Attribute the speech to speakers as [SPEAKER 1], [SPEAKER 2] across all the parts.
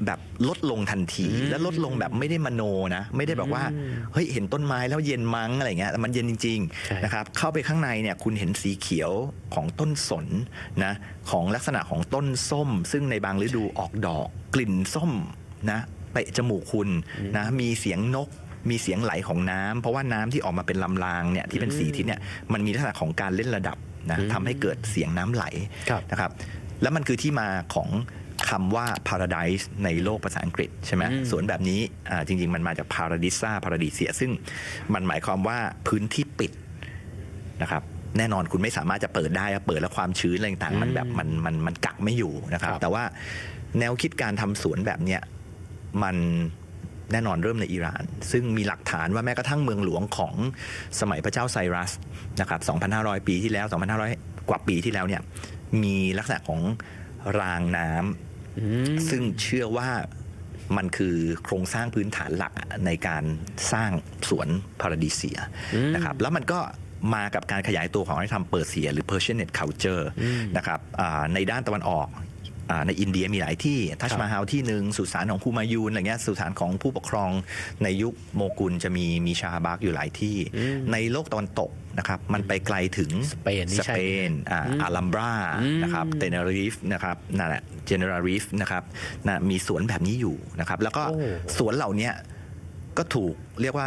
[SPEAKER 1] แบบลดลงทันทีและลดลงแบบไม่ได้มโนนะไม่ได้แบบว่าเฮ้ยเห็นต้นไม้แล้วเย็นมั้งอะไรเงี้ยแต่มันเย็นจริงๆนะครับเข้าไปข้างในเนี่ยคุณเห็นสีเขียวของต้นสนนะของลักษณะของต้นส้มซึ่งในบางฤดูออกดอกกลิ่นส้มนะเตะจมูกคุณนะมีเสียงนกมีเสียงไหลของน้ำเพราะว่าน้ำที่ออกมาเป็นลำรางเนี่ยที่เป็นสีทิศเนี่ยมันมีลักษณะของการเล่นระดับนะทำให้เกิดเสียงน้ำไหลนะครับแล้วมันคือที่มาของคำว่า paradise ในโลกภาษาอังกฤษใช่ไหมสวนแบบนี้จริงๆมันมาจาก paradisa paradisia ซึ่งมันหมายความว่าพื้นที่ปิดนะครับแน่นอนคุณไม่สามารถจะเปิดได้เปิดแล้วความชื้นอะไรต่างๆมันแบบมันกักไม่อยู่นะครับแต่ว่าแนวคิดการทำสวนแบบเนี้ยมันแน่นอนเริ่มในอิหร่านซึ่งมีหลักฐานว่าแม้กระทั่งเมืองหลวงของสมัยพระเจ้าไซรัสนะครับ 2,500 ปีที่แล้ว 2,500 กว่าปีที่แล้วเนี่ยมีลักษณะของรางน้ำซึ่งเชื่อว่ามันคือโครงสร้างพื้นฐานหลักในการสร้างสวนพาราดิเซียนะครับแล้วมันก็มากับการขยายตัวของวัฒนธรรมเปอร์เซียหรือ Persianate culture นะครับในด้านตะวันออกในอินเดียมีหลายที่ทัชมาฮาลที่หนึ่งสุสานของฮูมายูนอะไรเงี้ยสุสานของผู้ปกครองในยุคโมกุลจะมีชาบาร์กอยู่หลายที่ในโลกตะวันตกนะครับมันไปไกลถึงสเปนอาลัมบรานะครับเทเนริฟนะครับนั่นแหละเจเนราริฟนะครับมีสวนแบบนี้อยู่นะครับแล้วก็สวนเหล่านี้ก็ถูกเรียกว่า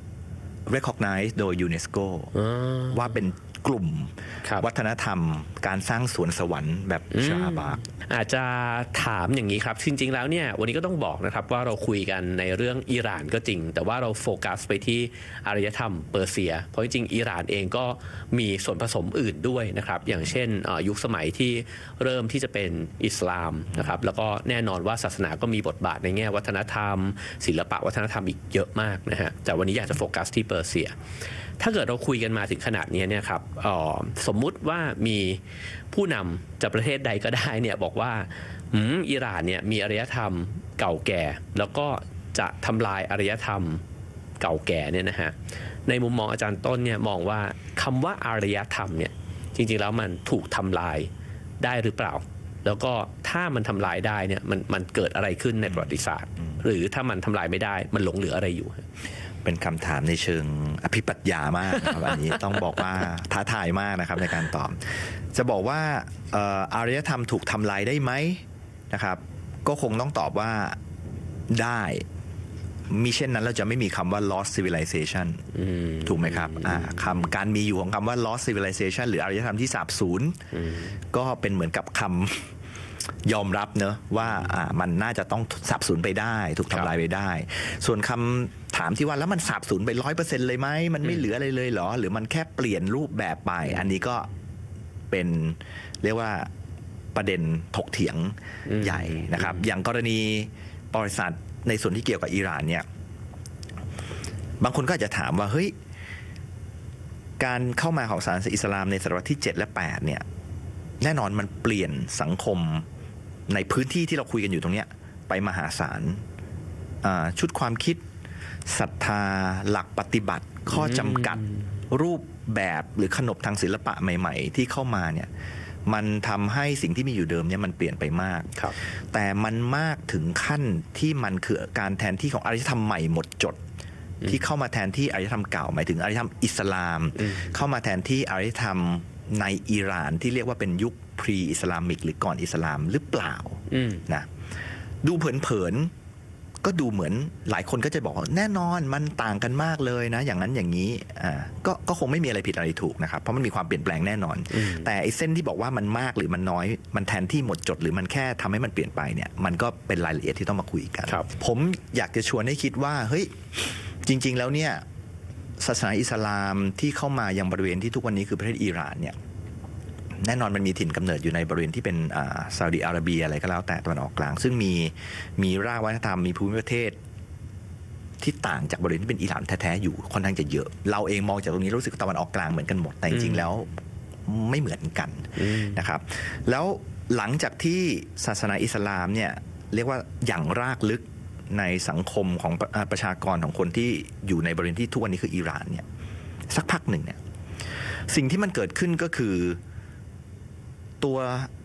[SPEAKER 1] recognize โดยยูเนสโกว่าเป็นกลุ่มวัฒนธรรมการสร้างสวนสวรรค์แบบชาบาร์ก
[SPEAKER 2] อาจจะถามอย่างนี้ครับจริงๆแล้วเนี่ยวันนี้ก็ต้องบอกนะครับว่าเราคุยกันในเรื่องอิหร่านก็จริงแต่ว่าเราโฟกัสไปที่อารยธรรมเปอร์เซียเพราะจริงๆอิหร่านเองก็มีส่วนผสมอื่นด้วยนะครับอย่างเช่นยุคสมัยที่เริ่มที่จะเป็นอิสลามนะครับแล้วก็แน่นอนว่าศาสนาก็มีบทบาทในแง่วัฒนธรรมศิลปะวัฒนธรรมอีกเยอะมากนะฮะแต่วันนี้อยากจะโฟกัสที่เปอร์เซียถ้าเกิดเราคุยกันมาถึงขนาดนี้เนี่ยครับสมมุติว่ามีผู้นำจากประเทศใดก็ได้เนี่ยบอกว่าอิหร่านเนี่ยมีอารยธรรมเก่าแก่แล้วก็จะทำลายอารยธรรมเก่าแก่เนี่ยนะฮะในมุมมองอาจารย์ต้นเนี่ยมองว่าคำว่าอารยธรรมเนี่ยจริงๆแล้วมันถูกทำลายได้หรือเปล่าแล้วก็ถ้ามันทำลายได้เนี่ยมันเกิดอะไรขึ้นในประวัติศาสตร์หรือถ้ามันทำลายไม่ได้มันหลงเหลืออะไรอยู่
[SPEAKER 1] เป็นคำถามในเชิงอภิปรัชญามากนะครับอันนี้ต้องบอกว่าท้าทายมากนะครับในการตอบจะบอกว่าอารยธรรมถูกทำลายได้ไหมนะครับก็คงต้องตอบว่าได้มิเช่นนั้นเราจะไม่มีคำว่า lost civilization ถูกไหมครับการมีอยู่ของคำว่า lost civilization หรืออารยธรรมที่สาบสูญก็เป็นเหมือนกับคำยอมรับเนอะว่ามันน่าจะต้องสาบสูญไปได้ถูกทำลายไปได้ส่วนคำถามที่ว่าแล้วมันสาบสูญไป 100% เลยไหมมันไม่เหลืออะไรเลยเหรอหรือมันแค่เปลี่ยนรูปแบบไปอันนี้ก็เป็นเรียกว่าประเด็นถกเถียงใหญ่นะครับอย่างกรณีประวัติศาสตร์ในส่วนที่เกี่ยวกับอิหร่านเนี่ยบางคนก็อาจจะถามว่าเฮ้ยการเข้ามาของศาสนาอิสลามในศตวรรษที่7และ8เนี่ยแน่นอนมันเปลี่ยนสังคมในพื้นที่ที่เราคุยกันอยู่ตรงนี้ไปมหาศาลชุดความคิดศรัทธาหลักปฏิบัติข้อจำกัดรูปแบบหรือขนบทางศิลปะใหม่ๆที่เข้ามาเนี่ยมันทำให้สิ่งที่มีอยู่เดิมเนี่ยมันเปลี่ยนไปมากแต่มันมากถึงขั้นที่มันคือการแทนที่ของอารยธรรมใหม่หมดจดที่เข้ามาแทนที่อารยธรรมเก่าหมายถึงอารยธรรมอิสลามเข้ามาแทนที่อารยธรรมในอิหร่านที่เรียกว่าเป็นยุคพรีอิสลามิกหรือก่อนอิสลามหรือเปล่านะดูเผินๆก็ดูเหมือนหลายคนก็จะบอกว่าแน่นอนมันต่างกันมากเลยนะอย่างนั้นอย่างนี้ก็คงไม่มีอะไรผิดอะไรถูกนะครับเพราะมันมีความเปลี่ยนแปลงแน่นอนแต่ไอ้เส้นที่บอกว่ามันมากหรือมันน้อยมันแทนที่หมดจดหรือมันแค่ทำให้มันเปลี่ยนไปเนี่ยมันก็เป็นรายละเอียดที่ต้องมาคุยกันผมอยากจะชวนให้คิดว่าเฮ้ยจริงๆแล้วเนี่ยศาสนาอิสลามที่เข้ามายังบริเวณที่ทุกวันนี้คือประเทศอิหร่านเนี่ยแน่นอนมันมีถิ่นกำเนิดอยู่ในบริเวณที่เป็นซาอุดิอาระเบียอะไรก็แล้วแต่ตะวันออกกลางซึ่งมีรากวัฒนธรรมมีภูมิประเทศที่ต่างจากบริเวณที่เป็นอิหร่านแท้ๆอยู่ค่อนข้างจะเยอะเราเองมองจากตรงนี้รู้สึกตะวันออกกลางเหมือนกันหมดแต่จริงๆแล้วไม่เหมือนกันนะครับแล้วหลังจากที่ศาสนาอิสลามเนี่ยเรียกว่าอย่างรากลึกในสังคมของประชากรของคนที่อยู่ในบริเวณที่ทุกวันนี้คืออิหร่านเนี่ยสักพักหนึ่งเนี่ยสิ่งที่มันเกิดขึ้นก็คือตัว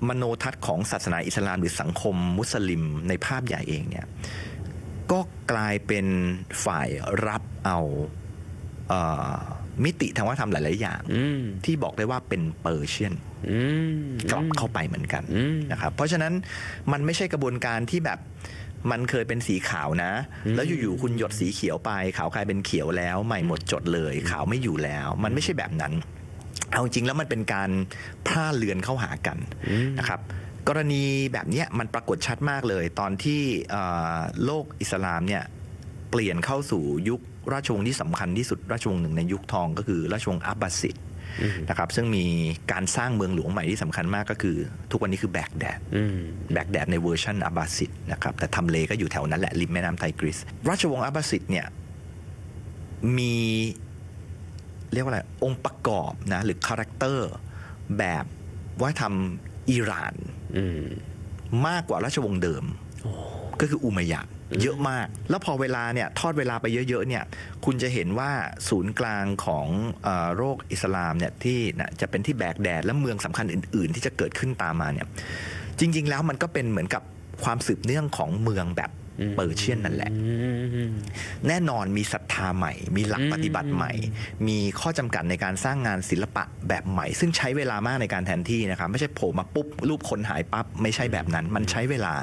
[SPEAKER 1] มโนทัศน์ของศาสนาอิสลามหรือสังคมมุสลิมในภาพใหญ่เองเนี่ยก็กลายเป็นฝ่ายรับเอามิติทางวัฒนธรรมหลายๆอย่างที่บอกได้ว่าเป็นเปอร์เชียนกลับเข้าไปเหมือนกันนะครับเพราะฉะนั้นมันไม่ใช่กระบวนการที่แบบมันเคยเป็นสีขาวนะแล้วอยู่ๆคุณหยดสีเขียวไปขาวกลายเป็นเขียวแล้วใหม่หมดจดเลยขาวไม่อยู่แล้วมันไม่ใช่แบบนั้นเอาจริงแล้วมันเป็นการพร่าเลือนเข้าหากันนะครับกรณีแบบนี้มันปรากฏชัดมากเลยตอนที่โลกอิสลามเนี่ยเปลี่ยนเข้าสู่ยุคราชวงศ์ที่สำคัญที่สุดราชวงศ์หนึ่งในยุคทองก็คือราชวงศ์อับบาสิดนะครับซึ่งมีการสร้างเมืองหลวงใหม่ที่สำคัญมากก็คือทุกวันนี้คือแบกแดดในเวอร์ชันอับบาสิดนะครับแต่ทำเลก็อยู่แถวนั้นแหละริมแม่น้ำไทกริสราชวงศ์อับบาสิดเนี่ยมีเรียกว่าอะไรองค์ประกอบนะหรือคาแรคเตอร์แบบวัฒนธรรมอิหร่านมากกว่าราชวงศ์เดิมก็คืออุมัยยะห์เยอะมากแล้วพอเวลาเนี่ยทอดเวลาไปเยอะๆเนี่ยคุณจะเห็นว่าศูนย์กลางของโลกอิสลามเนี่ยที่จะเป็นที่แบกแดดและเมืองสำคัญอื่นๆที่จะเกิดขึ้นตามมาเนี่ยจริงๆแล้วมันก็เป็นเหมือนกับความสืบเนื่องของเมืองแบบเปอร์เชียนนั่นแหละแน่นอนมีศรัทธาใหม่มีหลักปฏิบัติใหม่มีข้อจำกัดในการสร้างงานศิลปะแบบใหม่ซึ่งใช้เวลามากในการแทนที่นะครับไม่ใช่โผล่มาปุ๊บรูปคนหายปั๊บไม่ใช่แบบนั้นมันใช้เวลา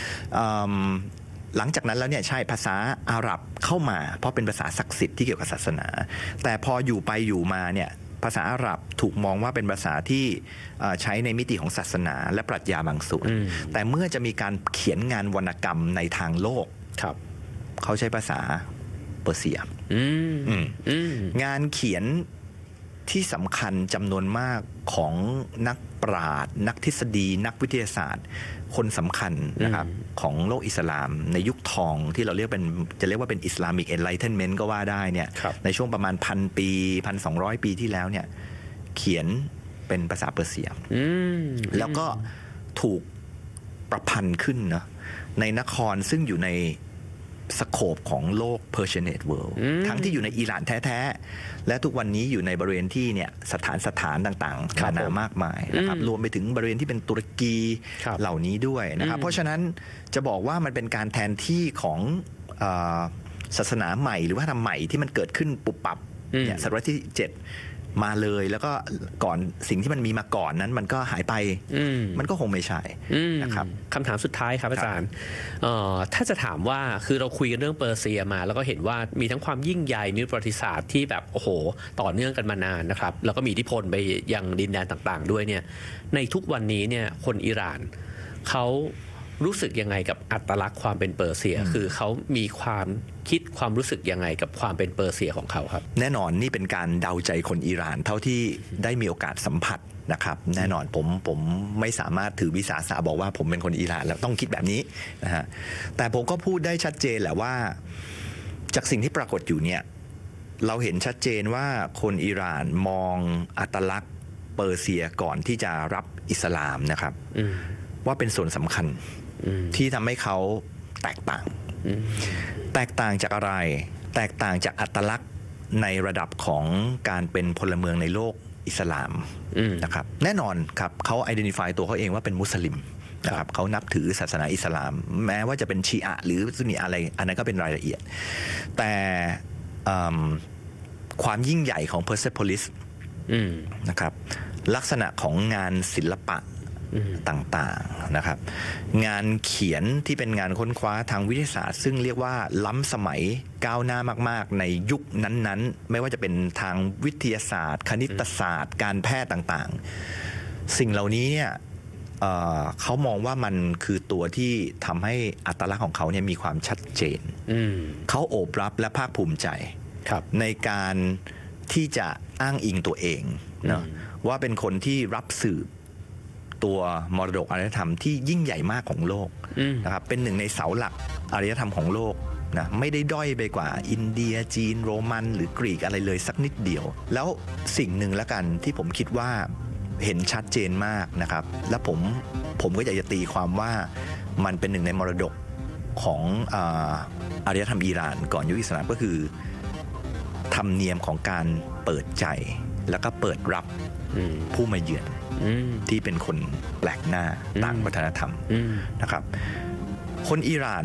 [SPEAKER 1] หลังจากนั้นแล้วเนี่ยใช่ภาษาอาหรับเข้ามาเพราะเป็นภาษาศักดิ์สิทธิ์ที่เกี่ยวกับศาสนาแต่พออยู่ไปอยู่มาเนี่ยภาษาอาหรับถูกมองว่าเป็นภาษาที่ใช้ในมิติของศาสนาและปรัชญาบางส่วนแต่เมื่อจะมีการเขียนงานวรรณกรรมในทางโลกเขาใช้ภาษาเปอร์เซียงานเขียนที่สำคัญจำนวนมากของนักปราชญ์นักทฤษฎีนักวิทยาศาสตร์คนสำคัญนะครับของโลกอิสลามในยุคทองที่เราเรียกว่าเป็นอิสลามิกเอนไลท์เทนเมนต์ก็ว่าได้เนี่ยในช่วงประมาณ1,000 ปี 1,200 ปีที่แล้วเนี่ยเขียนเป็นภาษาเปอร์เซียแล้วก็ถูกประพันธ์ขึ้นนะในนครซึ่งอยู่ในสโคปของโลก Persianate World ทั้งที่อยู่ในอิหร่านแท้ๆและทุกวันนี้อยู่ในบริเวณที่เนี่ยสถานต่างๆนานามากมายนะครับรวมไปถึงบริเวณที่เป็นตุรกีเหล่านี้ด้วยนะครับเพราะฉะนั้นจะบอกว่ามันเป็นการแทนที่ของศาสนาใหม่หรือว่าธรรมใหม่ที่มันเกิดขึ้นปุบปับเนี่ยศตวรรษที่7มาเลยแล้วก็ก่อนสิ่งที่มันมีมาก่อนนั้นมันก็หายไปมันก็คงไม่ใช่นะครับ
[SPEAKER 2] คำถามสุดท้ายครับอาจารย์ถ้าจะถามว่าคือเราคุยกันเรื่องเปอร์เซียมาแล้วก็เห็นว่ามีทั้งความยิ่งใหญ่มีประวัติศาสตร์ที่แบบโอ้โหต่อเนื่องกันมานานนะครับแล้วก็มีอิทธิพลไปยังดินแดนต่างๆด้วยเนี่ยในทุกวันนี้เนี่ยคนอิหร่านเขารู้สึกยังไงกับอัตลักษณ์ความเป็นเปอร์เซียคือเขามีความคิดความรู้สึกยังไงกับความเป็นเปอร์เซียของเขาครับ
[SPEAKER 1] แน่นอนนี่เป็นการเดาใจคนอิหร่านเท่าที่ได้มีโอกาสสัมผัสนะครับแน่นอนผมไม่สามารถถือวิสาสะบอกว่าผมเป็นคนอิหร่านแล้วต้องคิดแบบนี้นะฮะแต่ผมก็พูดได้ชัดเจนแหละว่าจากสิ่งที่ปรากฏอยู่เนี่ยเราเห็นชัดเจนว่าคนอิหร่านมองอัตลักษณ์เปอร์เซียก่อนที่จะรับอิสลามนะครับว่าเป็นส่วนสำคัญที่ทำให้เขาแตกต่างจากอะไรแตกต่างจากอัตลักษณ์ในระดับของการเป็นพลเมืองในโลกอิสลามนะครับแน่นอนครับเขา identify ตัวเขาเองว่าเป็นมุสลิมนะครับเขานับถือศาสนาอิสลามแม้ว่าจะเป็นชีอะห์หรือซุนนีอะไรอันนั้นก็เป็นรายละเอียดแต่ความยิ่งใหญ่ของ Persepolis นะครับลักษณะของงานศิลปะต่างๆนะครับงานเขียนที่เป็นงานค้นคว้าทางวิทยาศาสตร์ซึ่งเรียกว่าล้ำสมัยก้าวหน้ามากๆในยุคนั้นๆไม่ว่าจะเป็นทางวิทยาศาสตร์คณิตศาสตร์การแพทย์ต่างๆสิ่งเหล่านี้เนี่ยเขามองว่ามันคือตัวที่ทำให้อัตลักษณ์ของเขาเนี่ยมีความชัดเจนเขาโอบรับและภาคภูมิใจในการที่จะอ้างอิงตัวเองนะว่าเป็นคนที่รับสืบตัวมรดกอารยธรรมที่ยิ่งใหญ่มากของโลกนะครับเป็นหนึ่งในเสาหลักอารยธรรมของโลกนะไม่ได้ด้อยไปกว่าอินเดียจีนโรมันหรือกรีกอะไรเลยสักนิดเดียวแล้วสิ่งหนึ่งละกันที่ผมคิดว่าเห็นชัดเจนมากนะครับและผมก็อยากจะตีความว่ามันเป็นหนึ่งในมรดกของอารยธรรมอิหร่านก่อนยุคอิสลามก็คือธรรมเนียมของการเปิดใจแล้วก็เปิดรับผู้มาเยือนที่เป็นคนแปลกหน้าต่างวัฒนธรรมนะครับคนอิหร่าน